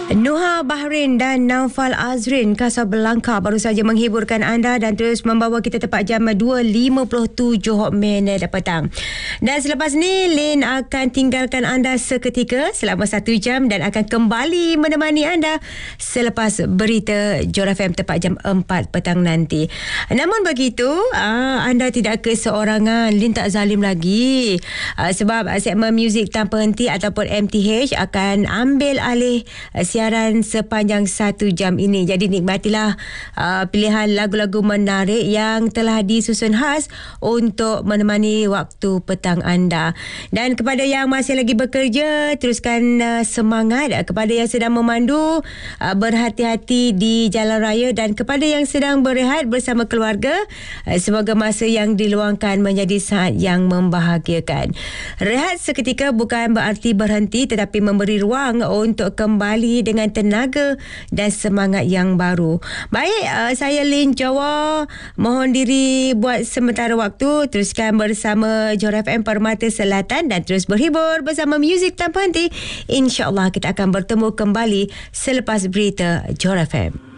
Nuha Bahrain dan Naufal Azrin Casablanca baru saja menghiburkan anda dan terus membawa kita tepat jam 2.57 minit petang. Dan selepas ni Lin akan tinggalkan anda seketika selama 1 jam dan akan kembali menemani anda selepas berita Johor FM tepat jam 4 petang nanti. Namun begitu, anda tidak keseorangan. Lin tak zalim lagi. Sebab segmen muzik tanpa henti ataupun MTH akan ambil alih siaran sepanjang 1 jam ini. Jadi nikmatilah pilihan lagu-lagu menarik yang telah disusun khas untuk menemani waktu petang anda. Dan kepada yang masih lagi bekerja, teruskan semangat. Kepada yang sedang memandu, berhati-hati di jalan raya, dan kepada yang sedang berehat bersama keluarga, semoga masa yang diluangkan menjadi saat yang membahagiakan. Rehat seketika bukan berarti berhenti, tetapi memberi ruang untuk kembali dengan tenaga dan semangat yang baru. Baik, saya Lin Jawa mohon diri buat sementara waktu. Teruskan bersama Johor FM Permata Selatan dan terus berhibur bersama muzik tanpa henti. InsyaAllah kita akan bertemu kembali selepas berita Johor FM.